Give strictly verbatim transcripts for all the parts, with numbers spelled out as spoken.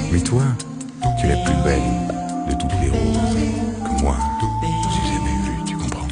Mais toi, tu es la plus belle de toutes les roses que moi, j'ai jamais vue, tu comprends?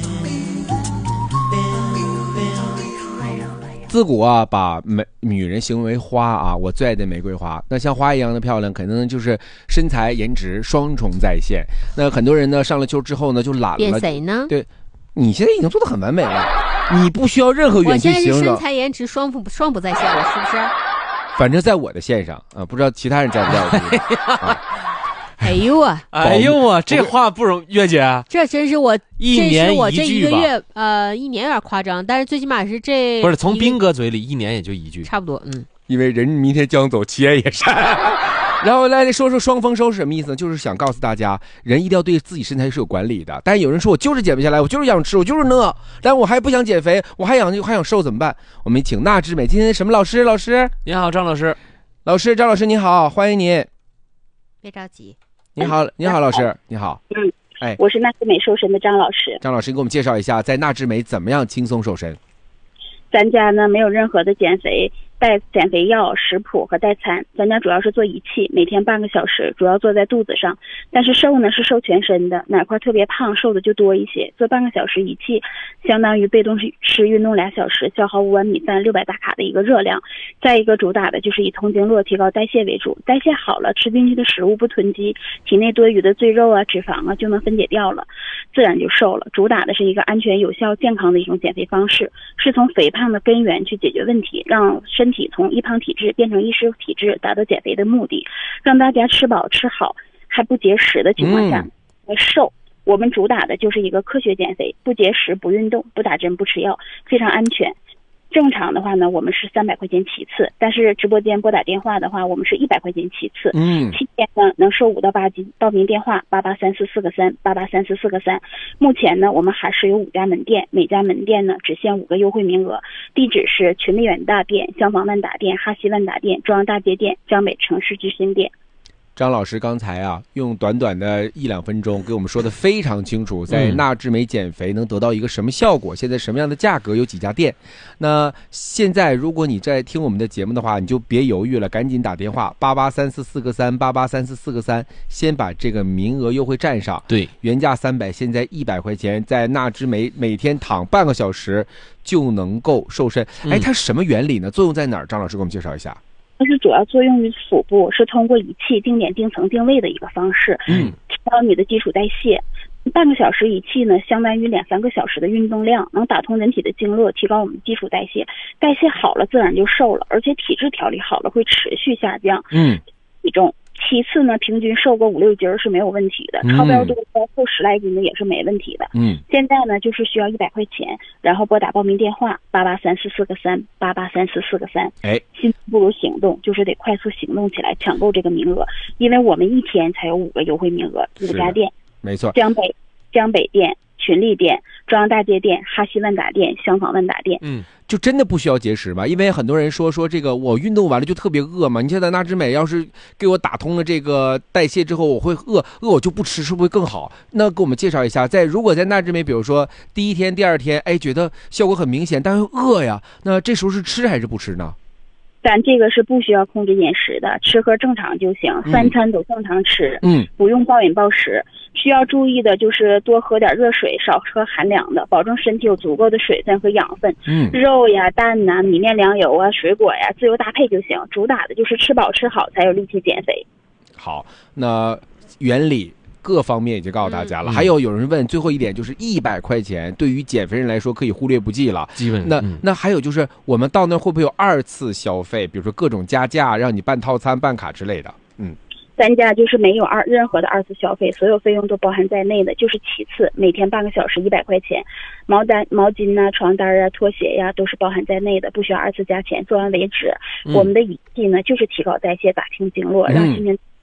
自古啊，把美女人形容为花啊，我最爱的玫瑰花。那像花一样的漂亮，可能就是身材颜值双重在线。那很多人呢，上了秋之后呢，就懒了。 变谁呢？ 对，你现在已经做得很完美了，你不需要任何语言去形容。 我现在是身材颜值双不双不在线了，是不是？ 反正在我的线上啊，不知道其他人在不在我这里。啊哎呦啊！ 哎呦我这话不容易，月姐， 这真是我一年这是我这一句吧一个月，呃，一年有点夸张，但是最起码是这不是从斌哥嘴里一年也就一句， 差不多，嗯。 因为人明天将走，其言也善。然后来说说双丰收是什么意思呢？就是想告诉大家，人一定要对自己身材是有管理的。但是有人说我就是减不下来，我就是想吃，我就是饿，但我还不想减肥，我还想还想瘦怎么办？我们请纳之美今天什么老师？老师你好，张老师。 老师张老师你好，欢迎您。 别着急。 你好，你好，老师，你好。 嗯， 哎， 我是纳之美瘦身的张老师。 张老师，给我们介绍一下，在纳之美怎么样轻松瘦身？ 咱家呢没有任何的减肥带减肥药、食谱和代餐，咱家主要是做仪器，每天半个小时，主要做在肚子上。但是瘦呢是瘦全身的，哪块特别胖，瘦的就多一些。做半个小时仪器，相当于被动式运动俩小时，消耗五碗米饭、六百大卡的一个热量。再一个主打的就是以通经络、提高代谢为主，代谢好了，吃进去的食物不囤积，体内多余的赘肉啊、脂肪啊就能分解掉了，自然就瘦了。主打的是一个安全、有效、健康的一种减肥方式，是从肥胖的根源去解决问题，让身体从易胖体质变成易瘦体质，达到减肥的目的，让大家吃饱吃好还不节食的情况下来瘦。我们主打的就是一个科学减肥，不节食、不运动、不打针、不吃药，非常安全。正常的话呢，我们是三百块钱起次，但是直播间拨打电话的话，我们是一百块钱起次。 嗯， 七天呢能瘦五到八斤，报名电话八八三四四个三八八三四四个三。目前呢，我们还是有五家门店，每家门店呢只限五个优惠名额。地址是群力远大店、香坊万达店、哈西万达店、中央大街店、江北城市之星店。 张老师刚才啊，用短短的一两分钟给我们说的非常清楚，在纳之美减肥能得到一个什么效果，现在什么样的价格，有几家店。那现在如果你在听我们的节目的话，你就别犹豫了，赶紧打电话八八三四四个三八八三四四个三，先把这个名额优惠占上。 对， 原价三百，现在一百块钱，在纳之美每天躺半个小时就能够瘦身。哎，它什么原理呢？作用在哪儿？张老师给我们介绍一下。 它是主要作用于腹部，是通过仪器定点、定层、定位的一个方式， 嗯， 提高你的基础代谢。半个小时仪器呢，相当于两三个小时的运动量，能打通人体的经络，提高我们基础代谢。代谢好了，自然就瘦了，而且体质调理好了，会持续下降。 嗯， 体重。其次呢，平均瘦个五六斤是没有问题的，超标多超瘦十来斤的也是没问题的。 嗯， 现在呢就是需要一百块钱，然后拨打报名电话八八三四四个三八八三四四个三。 哎， 心不如行动，就是得快速行动起来，抢购这个名额，因为我们一天才有五个优惠名额，五家店， 没错， 江北江北店、群力店、中央大街店、哈西万达店、香坊万达店。 嗯，就真的不需要节食吗？因为很多人说说这个我运动完了就特别饿嘛。你现在纳之美要是给我打通了这个代谢之后，我会饿，饿我就不吃，是不是更好？那给我们介绍一下，在如果在纳之美，比如说第一天、第二天，哎，觉得效果很明显，但又饿呀，那这时候是吃还是不吃呢？ 咱这个是不需要控制饮食的，吃喝正常就行，三餐都正常吃， 嗯， 不用暴饮暴食。需要注意的就是多喝点热水，少喝寒凉的，保证身体有足够的水分和养分。 嗯， 肉呀、蛋呐、米面粮油啊、水果呀，自由搭配就行。主打的就是吃饱吃好，才有力气减肥。 好，那原理各方面已经告诉大家了。嗯、还有有人问，最后一点就是一百块钱对于减肥人来说可以忽略不计了， 基本那、嗯、那还有就是我们到那会不会有二次消费，比如说各种加价，让你办套餐、办卡之类的？嗯。 咱家就是没有二任何的二次消费，所有费用都包含在内的，就是其次，每天半个小时一百块钱，毛单、毛巾呐、啊、床单啊、拖鞋呀、啊，都是包含在内的，不需要二次加钱，做完为止。嗯、我们的仪器呢，就是提高代谢、打通经络，让新陈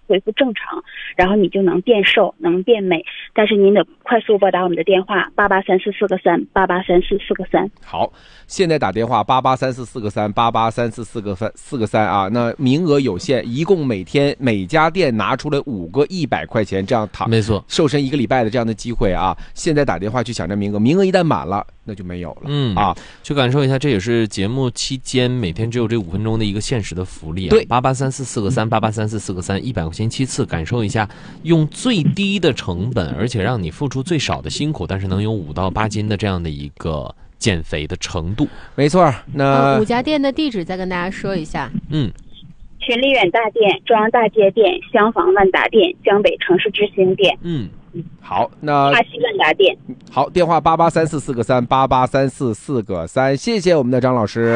恢复正常，然后你就能变瘦，能变美。但是您得快速拨打我们的电话八八三四四个三八八三四四个三。 好，现在打电话八八三四四个三八八三四四个三四个三啊，那名额有限，一共每天每家店拿出来五个一百块钱这样躺， 没错， 瘦身一个礼拜的这样的机会啊，现在打电话去抢这名额，名额一旦满了那就没有了。 嗯啊， 去感受一下，这也是节目期间每天只有这五分钟的一个限时的福利啊！ 对， 八八三四四个三，八八三四四个三，一百块钱七次，感受一下用最低的成本，而且让你付出最少的辛苦，但是能有五到八斤的这样的一个减肥的程度。 没错，那、 嗯、五家店的地址再跟大家说一下。 嗯。 群力远大店、中央大街店、襄房万达店、江北城市之星店。 嗯， 好，那华西万达店。 好，电话八八三四四个三八八三四四个三，谢谢我们的张老师。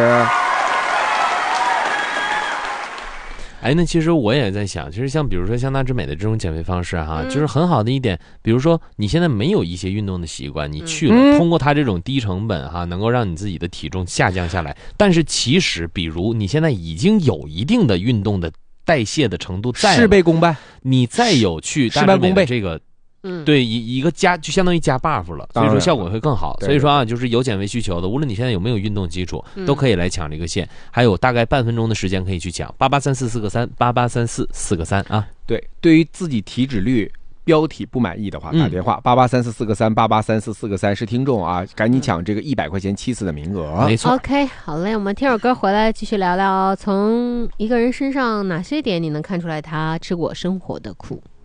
哎，那其实我也在想，其实像比如说像纳之美的这种减肥方式哈， 嗯、 就是很好的一点。比如说你现在没有一些运动的习惯，你去了， 嗯、 通过它这种低成本哈，能够让你自己的体重下降下来。但是其实，比如你现在已经有一定的运动的代谢的程度在了， 事倍功半， 你再有去事半功倍这个。 嗯， 对，一一个加就相当于加 buff 了，所以说效果会更好。所以说啊，就是有减肥需求的，无论你现在有没有运动基础，都可以来抢这个线。还有大概半分钟的时间可以去抢，八八三四四个三，八八三四四个三啊。 对，对于自己体脂率标体不满意的话，打电话八八三四四个三，八八三四四个三是听众啊，赶紧抢这个一百块钱七次的名额。 没错。 OK， 好嘞，我们听首歌回来继续聊聊，从一个人身上哪些点你能看出来他吃过生活的苦。